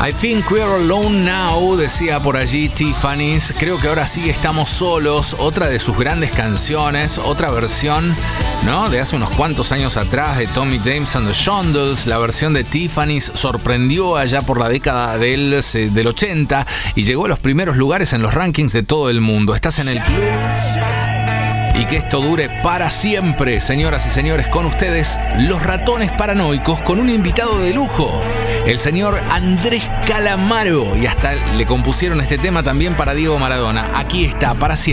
I think we're alone now, decía por allí Tiffany's. Creo que ahora sí estamos solos. Otra de sus grandes canciones, otra versión, ¿no? De hace unos cuantos años atrás, de Tommy James and the Shondells. La versión de Tiffany's sorprendió allá por la década del 80 y llegó a los primeros lugares en los rankings de todo el mundo. Estás en el club. Y que esto dure para siempre, señoras y señores, con ustedes, Los Ratones Paranoicos, con un invitado de lujo, el señor Andrés Calamaro. Y hasta le compusieron este tema también para Diego Maradona. Aquí está, para siempre.